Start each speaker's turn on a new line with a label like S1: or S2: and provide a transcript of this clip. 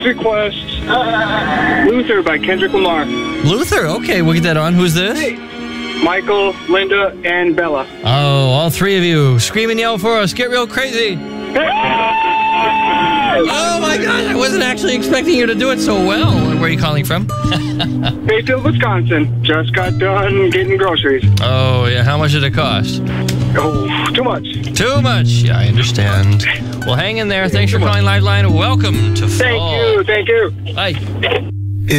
S1: request Luther by Kendrick Lamar.
S2: Luther, okay, we'll get that on. Who's this?
S1: Hey, Michael, Linda, and Bella.
S2: Oh, all three of you. Scream and yell for us. Get real crazy. Oh my gosh, I wasn't actually expecting you to do it so well. Where are you calling from?
S1: Bayfield, Wisconsin. Just got done getting groceries.
S2: Oh, yeah. How much did it cost?
S1: Oh, too much.
S2: Too much. Yeah, I understand. Well, hang in there. Thanks for calling Liveline. Welcome to fall.
S1: Thank you.
S2: Bye.